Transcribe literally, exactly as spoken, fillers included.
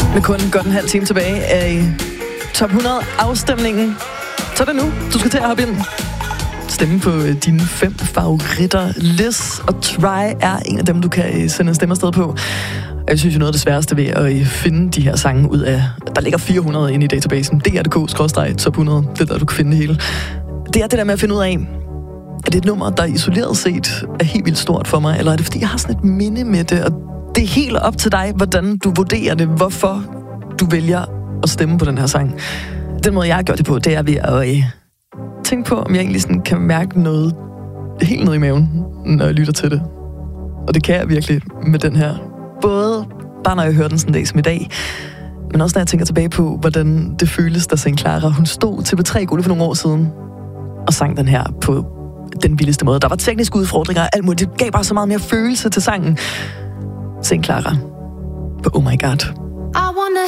Med kun godt en halv time tilbage af top hundrede afstemningen. Så er det nu, du skal til at hoppe ind. Stemme på dine fem favoritter. Liz og Try er en af dem, du kan sende en stemme afsted på. Jeg synes jo noget af det sværeste ved at finde de her sange ud af... Der ligger fire hundrede inde i databasen. D R punktum D K skråstreg top hundrede. Det er der, du kan finde det hele. Det er det der med at finde ud af, er det et nummer, der isoleret set er helt vildt stort for mig, eller er det fordi, jeg har sådan et minde med det, og det er helt op til dig, hvordan du vurderer det, hvorfor du vælger at stemme på den her sang. Den måde, jeg har gjort det på, det er ved at øh, tænke på, om jeg egentlig sådan kan mærke noget helt ned i maven, når jeg lytter til det. Og det kan jeg virkelig med den her. Både bare når jeg hører den sådan en dag som i dag, men også når jeg tænker tilbage på, hvordan det føles, da Saint Clara, hun stod til P tre Guld for nogle år siden, og sang den her på den vildeste måde. Der var tekniske udfordringer og alt muligt. Det gav bare så meget mere følelse til sangen. Saint Clara på Oh My God. I wanna